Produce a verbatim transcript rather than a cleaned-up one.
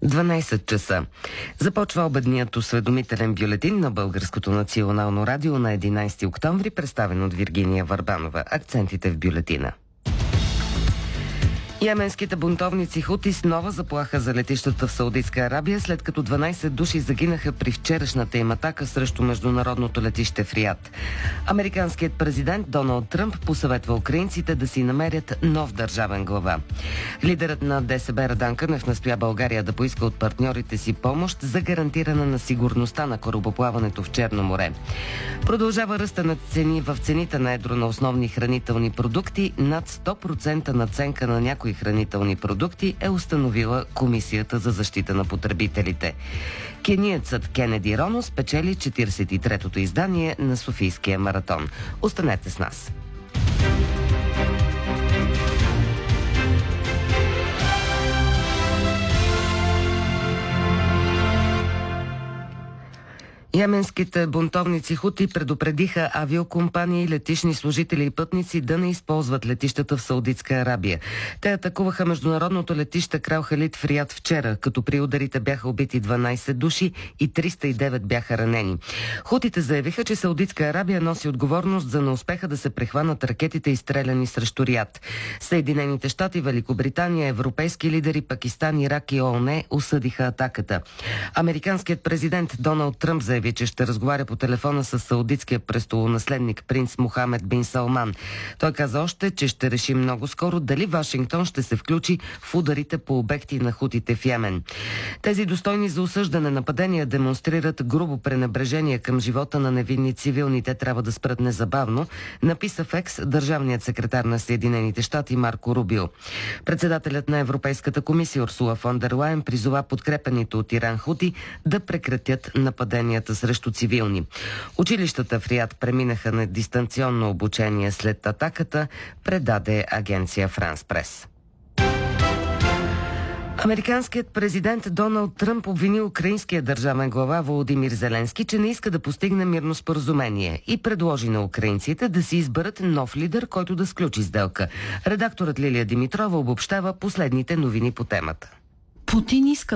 дванайсет часа. Започва обедният осведомителен бюлетин на Българското национално радио на единайсети октомври, представен от Виргиния Върбанова. Акцентите в бюлетина. Йеменските бунтовници Хути с нова заплаха за летищата в Саудитска Арабия, след като дванайсет души загинаха при вчерашната им атака срещу международното летище в Риад. Американският президент Доналд Тръмп посъветва украинците да си намерят нов държавен глава. Лидерът на ДСБ Радан Кънев настоя България да поиска от партньорите си помощ за гарантиране на сигурността на корабоплаването в Черно море. Продължава ръста на цени в цените на едро на основни хранителни продукти. Над сто процента надценка на някои хранителни продукти е установила Комисията за защита на потребителите. Кениецът Кенеди Роно спечели четирийсет и третото издание на Софийския маратон. Останете с нас. Йеменските бунтовници Хути предупредиха авиокомпании, летищни служители и пътници да не използват летищата в Саудитска Арабия. Те атакуваха международното летище Крал Халид в Риад вчера, като при ударите бяха убити дванайсет души и триста и девет бяха ранени. Хутите заявиха, че Саудитска Арабия носи отговорност за неуспеха да се прехванат ракетите, изстреляни срещу Риад. Съединените щати, Великобритания, европейски лидери, Пакистан, Ирак и ООН осъдиха атаката. Американският президент Доналд Тръмп заяви, че ще разговаря по телефона с саудитския престолонаследник принц Мохамед бин Салман. Той каза още, че ще реши много скоро дали Вашингтон ще се включи в ударите по обекти на хутите в Йемен. Тези достойни за осъждане нападения демонстрират грубо пренебрежение към живота на невинни цивилни. Те трябва да спрат незабавно, написа в Екс държавният секретар на Съединените щати Марко Рубио. Председателят на Европейската комисия Урсула фон дер Лайен призова подкрепените от Иран хути да прекратят нападенията срещу цивилни. Училищата в Риад преминаха на дистанционно обучение след атаката, предаде агенция Франс Прес. Американският президент Доналд Тръмп обвини украинския държавен глава Володимир Зеленски, че не иска да постигне мирно споразумение и предложи на украинците да си изберат нов лидер, който да сключи сделка. Редакторът Лилия Димитрова обобщава последните новини по темата. Путин иска